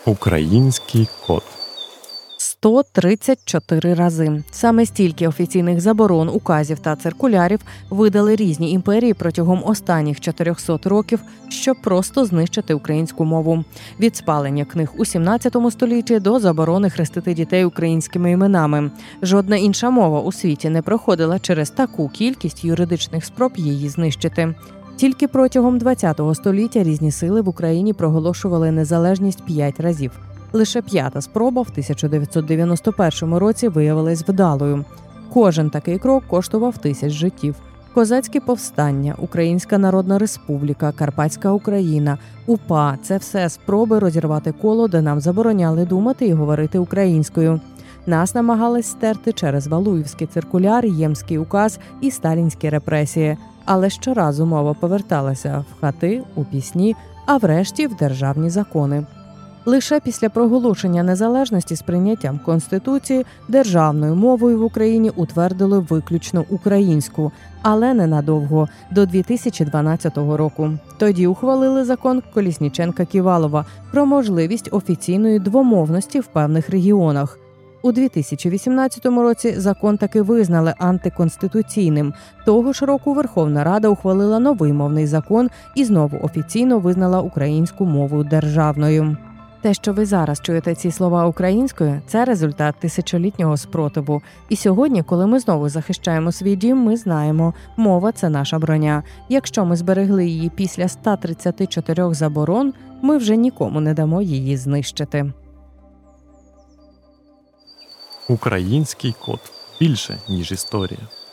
Український код. 134 рази. Саме стільки офіційних заборон, указів та циркулярів видали різні імперії протягом останніх 400 років, щоб просто знищити українську мову. Від спалення книг у 17 столітті до заборони хрестити дітей українськими іменами. Жодна інша мова у світі не проходила через таку кількість юридичних спроб її знищити. Тільки протягом ХХ століття різні сили в Україні проголошували незалежність 5 разів. Лише 5-та спроба в 1991 році виявилась вдалою. Кожен такий крок коштував 1000 життів. Козацькі повстання, Українська Народна Республіка, Карпатська Україна, УПА – це все спроби розірвати коло, де нам забороняли думати і говорити українською. Нас намагались стерти через Валуївський циркуляр, Ємський указ і сталінські репресії. Але щоразу мова поверталася в хати, у пісні, а врешті в державні закони. Лише після проголошення незалежності з прийняттям Конституції державною мовою в Україні утвердили виключно українську, але ненадовго, до 2012 року. Тоді ухвалили закон Колісніченка-Ківалова про можливість офіційної двомовності в певних регіонах. У 2018 році закон таки визнали антиконституційним. Того ж року Верховна Рада ухвалила новий мовний закон і знову офіційно визнала українську мову державною. Те, що ви зараз чуєте ці слова українською, це результат тисячолітнього спротиву. І сьогодні, коли ми знову захищаємо свій дім, ми знаємо, мова – це наша броня. Якщо ми зберегли її після 134 заборон, ми вже нікому не дамо її знищити. Український код. Більше, ніж історія.